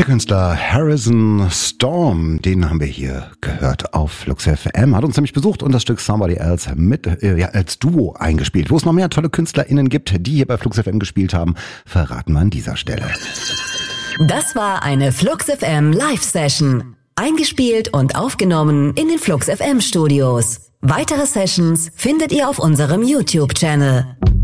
Künstler Harrison Storm, den haben wir hier gehört auf Flux FM, hat uns nämlich besucht und das Stück Somebody Else als Duo eingespielt. Wo es noch mehr tolle KünstlerInnen gibt, die hier bei Flux FM gespielt haben, verraten wir an dieser Stelle. Das war eine Flux FM Live-Session. Eingespielt und aufgenommen in den Flux FM Studios. Weitere Sessions findet ihr auf unserem YouTube-Channel.